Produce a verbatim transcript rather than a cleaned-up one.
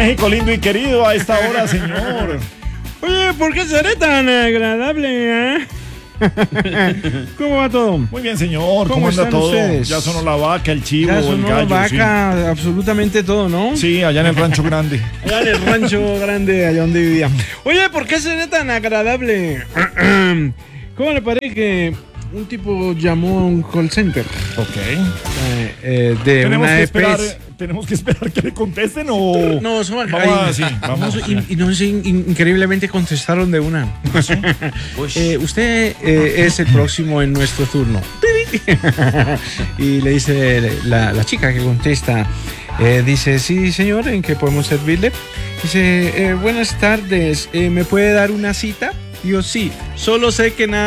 México lindo y querido a esta hora, señor. Oye, ¿por qué seré tan agradable, eh? ¿Cómo va todo? Muy bien, señor. ¿Cómo, ¿Cómo anda están todo? ustedes? Ya sonó la vaca, el chivo, Ya el sonó gallo. vaca, sí. Absolutamente todo, ¿no? Sí, allá en el rancho grande. Allá en el rancho grande, allá donde vivía. Oye, ¿por qué seré tan agradable? ¿Cómo le parece que un tipo llamó a un call center? Ok. Eh, eh, de Tenemos una que E P esperar, S. Tenemos que esperar que le contesten o. No, son Vamos a- sí, vamos. y, y no sé, in- increíblemente contestaron de una. Eh, usted eh, es el próximo en nuestro turno. Y le dice la, la chica que contesta, eh, dice, sí, señor, ¿en qué podemos servirle? Dice, eh, buenas tardes, eh, ¿me puede dar una cita? Y yo, sí, solo sé que nada.